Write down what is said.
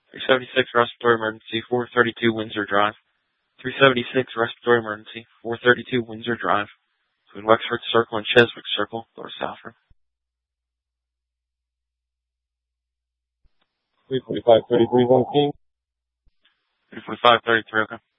376 respiratory emergency, 432 Windsor Drive. 376 respiratory emergency, 432 Windsor Drive. Between Wexford Circle and Cheswick Circle, Lower Southern. 345-33 1 King. 345-33, okay.